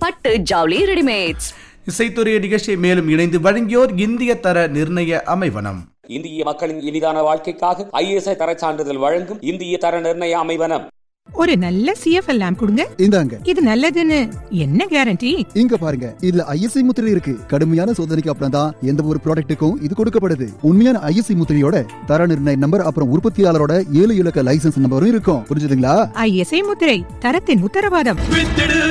பட்டு ஜவுளி ரெடிமேட்ஸ். இசைத்துறை நிகழ்ச்சியை மேலும் இணைந்து வழங்கியோர் இந்திய தர நிர்ணய அமைவனம். இந்திய மக்களின் இனிதான வாழ்க்கைக்காக ISI தர சான்றிதழ் வழங்கும் இந்திய தர நிர்ணய அமைவனம். ஒரு நல்ல CFL லேம்ப் கொடுங்க. இந்தாங்க. இது நல்லதுன்னு என்ன கேரண்டி? இங்க பாருங்க, இதுல ISI முத்திரை இருக்கு. கடுமையான சோதனைக்கு அப்புறம் தான் எந்த ஒரு ப்ராடக்ட்டுக்கும் இது கொடுக்கப்படுது. உண்மையான ISI முத்திரையோட தர நிர்ணய நம்பர் அப்புறம் உற்பத்தியாளரோட 7 இலக்க லைசன்ஸ் நம்பரும் இருக்கும். புரிஞ்சுதுங்களா? ISI முத்திரை தரத்தின் உத்தரவாதம்.